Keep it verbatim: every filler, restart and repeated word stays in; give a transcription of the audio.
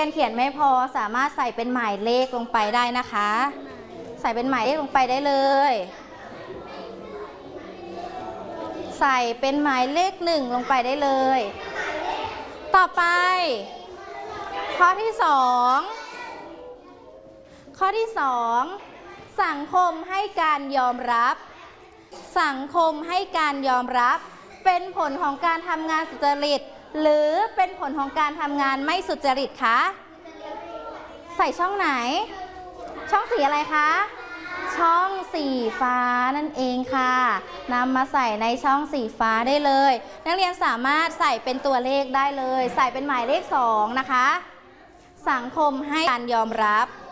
ยนเขียนไม่พอสามารถใส่เป็นหมายเลขลงไปได้นะคะใส่เป็นหมายเลขลงไปได้เลยใส่เป็นหมายเลขหนึ่งลงไปได้เลยต่อไปข้อที่สองข้อที่สองสังคมให้การยอมรับสังคมให้การยอมรับเป็นผลของการทำงานสุจริตหรือเป็นผลของการทำงานไม่สุจริตคะใส่ช่องไหนช่องสีอะไรคะช่องสีฟ้านั่นเองค่ะนำมาใส่ในช่องสีฟ้าได้เลยนักเรียนสามารถใส่เป็นตัวเลขได้เลยใส่เป็นหมายเลขสองนะคะสังคมให้การยอมรับ